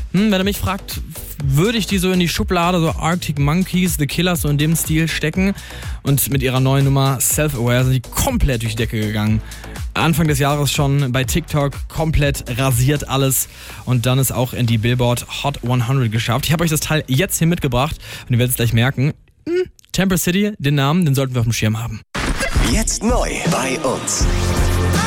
Wenn er mich fragt, würde ich die so in die Schublade, so Arctic Monkeys, The Killers, so in dem Stil stecken. Und mit ihrer neuen Nummer Self-Aware sind die komplett durch die Decke gegangen. Anfang des Jahres schon bei TikTok komplett rasiert alles und dann ist auch in die Billboard Hot 100 geschafft. Ich habe euch das Teil jetzt hier mitgebracht und ihr werdet es gleich merken. Temper City, den Namen, den sollten wir auf dem Schirm haben. Jetzt neu bei uns.